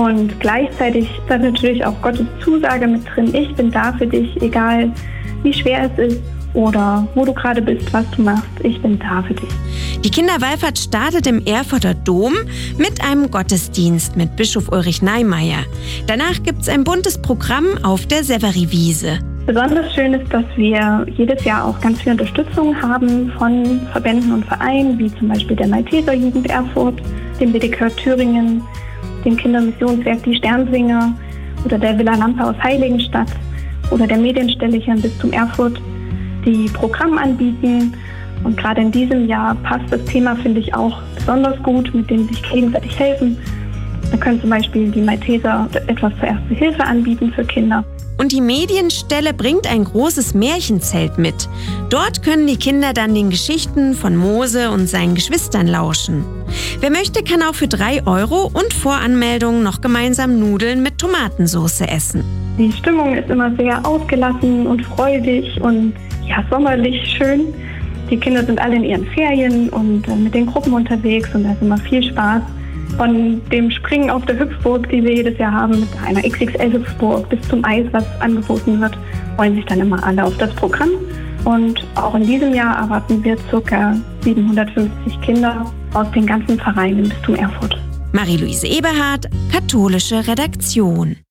Und gleichzeitig ist da natürlich auch Gottes Zusage mit drin. Ich bin da für dich, egal wie schwer es ist oder wo du gerade bist, was du machst. Ich bin da für dich. Die Kinderwallfahrt startet im Erfurter Dom mit einem Gottesdienst mit Bischof Ulrich Neimeyer. Danach gibt es ein buntes Programm auf der Severiwiese. Besonders schön ist, dass wir jedes Jahr auch ganz viel Unterstützung haben von Verbänden und Vereinen, wie zum Beispiel der Malteser Jugend Erfurt, dem BDK Thüringen, dem Kindermissionswerk Die Sternsinger oder der Villa Lampe aus Heiligenstadt oder der Medienstelle hier im Bistum Erfurt, die Programm anbieten. Und gerade in diesem Jahr passt das Thema, finde ich, auch besonders gut, mit dem sich gegenseitig helfen. Da können zum Beispiel die Malteser etwas zur Erste Hilfe anbieten für Kinder. Und die Medienstelle bringt ein großes Märchenzelt mit. Dort können die Kinder dann den Geschichten von Mose und seinen Geschwistern lauschen. Wer möchte, kann auch für 3 € und Voranmeldung noch gemeinsam Nudeln mit Tomatensauce essen. Die Stimmung ist immer sehr ausgelassen und freudig und sommerlich schön. Die Kinder sind alle in ihren Ferien und mit den Gruppen unterwegs und da ist immer viel Spaß. Von dem Springen auf der Hüpfburg, die wir jedes Jahr haben, mit einer XXL-Hüpfburg bis zum Eis, was angeboten wird, freuen sich dann immer alle auf das Programm. Und auch in diesem Jahr erwarten wir ca. 750 Kinder aus den ganzen Vereinen im Bistum Erfurt. Marie-Louise Eberhardt, Katholische Redaktion.